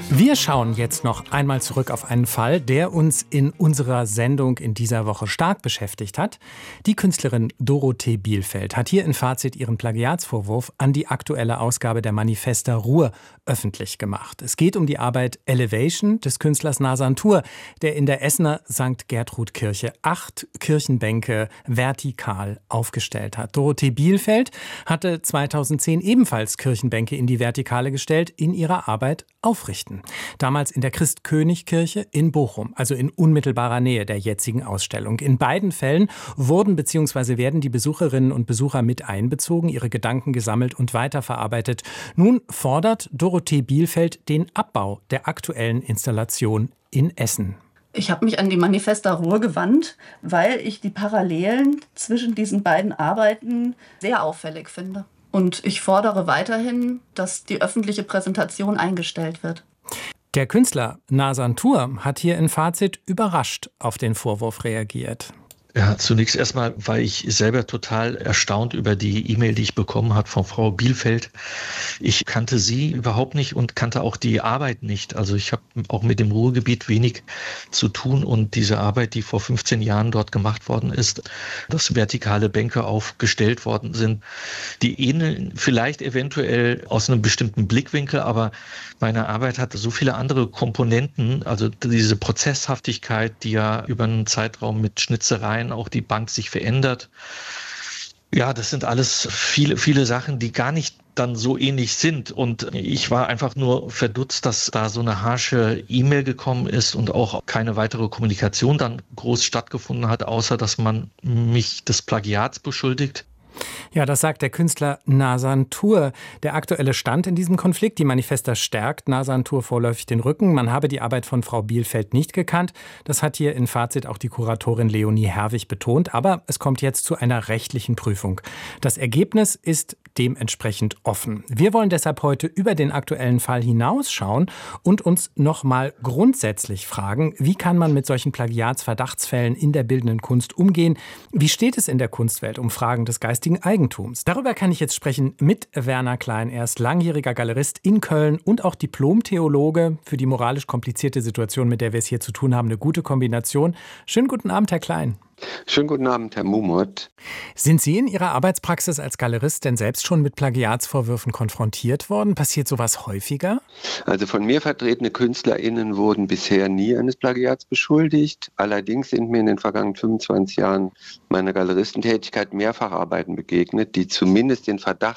Wir schauen jetzt noch einmal zurück auf einen Fall, der uns in unserer Sendung in dieser Woche stark beschäftigt hat. Die Künstlerin Dorothee Bielfeld hat hier in Fazit ihren Plagiatsvorwurf an die aktuelle Ausgabe der Manifesta Ruhr öffentlich gemacht. Es geht um die Arbeit Elevation des Künstlers Nazan Tur, der in der Essener St. Gertrud-Kirche 8 Kirchenbänke vertikal aufgestellt hat. Dorothee Bielfeld hatte 2010 ebenfalls Kirchenbänke in die Vertikale gestellt, in ihrer Arbeit aufrichten. Damals in der Christ-König-Kirche in Bochum, also in unmittelbarer Nähe der jetzigen Ausstellung. In beiden Fällen wurden bzw. werden die Besucherinnen und Besucher mit einbezogen, ihre Gedanken gesammelt und weiterverarbeitet. Nun fordert Dorothee Bielfeld den Abbau der aktuellen Installation in Essen. Ich habe mich an die Manifesta Ruhr gewandt, weil ich die Parallelen zwischen diesen beiden Arbeiten sehr auffällig finde. Und ich fordere weiterhin, dass die öffentliche Präsentation eingestellt wird. Der Künstler Nazan Tur hat hier in Fazit überrascht auf den Vorwurf reagiert. Ja, zunächst erstmal war ich selber total erstaunt über die E-Mail, die ich bekommen habe von Frau Bielfeld. Ich kannte sie überhaupt nicht und kannte auch die Arbeit nicht. Also ich habe auch mit dem Ruhrgebiet wenig zu tun und diese Arbeit, die vor 15 Jahren dort gemacht worden ist, dass vertikale Bänke aufgestellt worden sind, die ähneln vielleicht eventuell aus einem bestimmten Blickwinkel, aber meine Arbeit hat so viele andere Komponenten, also diese Prozesshaftigkeit, die ja über einen Zeitraum mit Schnitzereien auch die Bank sich verändert. Ja, das sind alles viele Sachen, die gar nicht dann so ähnlich sind. Und ich war einfach nur verdutzt, dass da so eine harsche E-Mail gekommen ist und auch keine weitere Kommunikation dann groß stattgefunden hat, außer dass man mich des Plagiats beschuldigt. Ja, das sagt der Künstler Nazan Tur. Der aktuelle Stand in diesem Konflikt, die Manifesta stärkt Nazan Tur vorläufig den Rücken. Man habe die Arbeit von Frau Bielfeld nicht gekannt. Das hat hier in Fazit auch die Kuratorin Leonie Herwig betont. Aber es kommt jetzt zu einer rechtlichen Prüfung. Das Ergebnis ist dementsprechend offen. Wir wollen deshalb heute über den aktuellen Fall hinausschauen und uns noch mal grundsätzlich fragen, wie kann man mit solchen Plagiatsverdachtsfällen in der bildenden Kunst umgehen? Wie steht es in der Kunstwelt um Fragen des geistigen Eigentums? Darüber kann ich jetzt sprechen mit Werner Klein. Er ist langjähriger Galerist in Köln und auch Diplom-Theologe. Für die moralisch komplizierte Situation, mit der wir es hier zu tun haben, eine gute Kombination. Schönen guten Abend, Herr Klein. Schönen guten Abend, Herr Mumot. Sind Sie in Ihrer Arbeitspraxis als Galerist denn selbst schon mit Plagiatsvorwürfen konfrontiert worden? Passiert sowas häufiger? Also von mir vertretene KünstlerInnen wurden bisher nie eines Plagiats beschuldigt. Allerdings sind mir in den vergangenen 25 Jahren meiner Galeristentätigkeit mehrfach Arbeiten begegnet, die zumindest den Verdacht